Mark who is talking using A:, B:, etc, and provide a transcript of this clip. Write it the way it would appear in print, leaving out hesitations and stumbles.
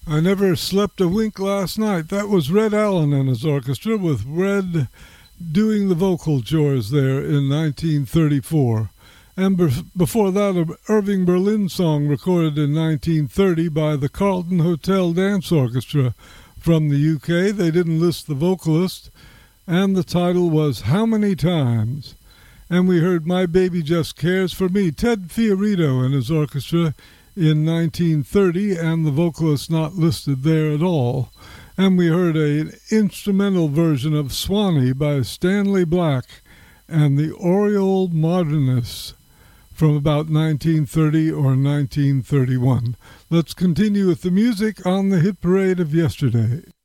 A: I Never Slept a Wink Last Night. That was Red Allen and his orchestra, with Red doing the vocal chores there in 1934. And before that, an Irving Berlin song recorded in 1930 by the Carlton Hotel Dance Orchestra from the UK. They didn't list the vocalist, and the title was How Many Times? And we heard My Baby Just Cares for Me, Ted Fiorito and his orchestra in 1930, and the vocalist not listed there at all. And we heard an instrumental version of Swanee by Stanley Black and the Oriole Modernists from about 1930 or 1931. Let's continue with the music on the hit parade of yesterday.